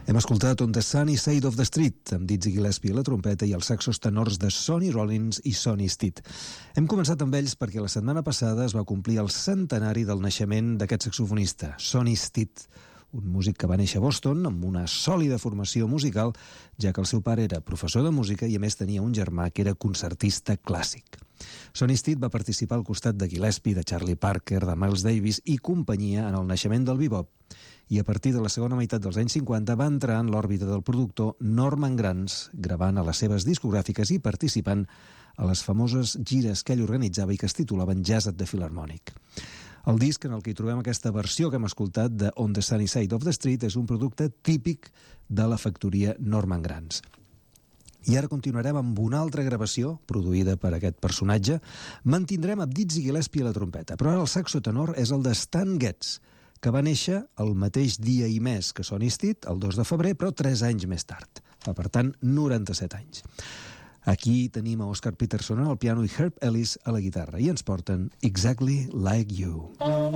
Hem escoltat On the Sunny Side of the Street, amb Dizzy Gillespie a la trompeta i els saxos tenors de Sonny Rollins i Sonny Stitt. Hem començat amb ells perquè la setmana passada es va complir el centenari del naixement d'aquest saxofonista, Sonny Stitt, un músic que va néixer a Boston amb una sòlida formació musical, ja que el seu pare era professor de música i a més tenia un germà que era concertista clàssic. Sonny Stitt va participar al costat de Gillespie, de Charlie Parker, de Miles Davis i companyia en el naixement del bebop, i a partir de la segona meitat dels anys 50 va entrar en l'òrbita del productor Norman Granz, gravant a les seves discogràfiques i participant a les famoses gires que ell organitzava i que es titulaven Jazz at the Philharmonic. El disc en el que hi trobem aquesta versió que hem escoltat de On the Sunny Side of the Street és un producte típic de la factoria Norman Granz. I ara continuarem amb una altra gravació produïda per aquest personatge. Mantindrem a Dizzy Gillespie a la trompeta, però ara el saxo tenor és el de Stan Getz, que va néixer el mateix dia i mes que Sonny Stitt, el 2 de febrer, però 3 anys més tard. Fa, per tant, 97 anys. Aquí tenim a Oscar Peterson al piano i Herb Ellis a la guitarra, i ens porten Exactly Like You.